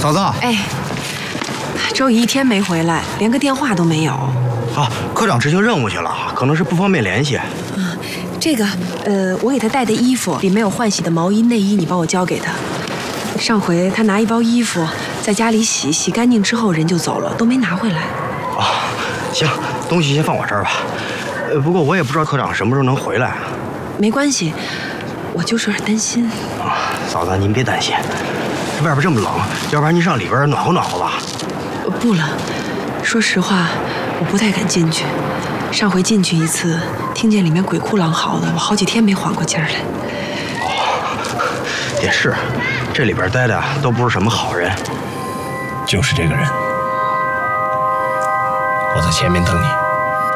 嫂子。 哎，周宇一天没回来，连个电话都没有。 啊，科长执行任务去了，可能是不方便联系。 这个，我给他带的衣服里面有换洗的毛衣、内衣，你帮我交给他。上回他拿一包衣服在家里洗干净之后人就走了，都没拿回来。 啊，行，东西先放我这儿吧。不过我也不知道科长什么时候能回来。 没关系，我就是有点担心。 啊，嫂子您别担心，这外边这么冷，要不然您上里边暖和暖和吧。 不了，说实话，我不太敢进去。上回进去一次，听见里面鬼哭狼嚎的，我好几天没缓过劲儿来。 哦，也是，这里边待的都不是什么好人。 就是这个人，我在前面等你。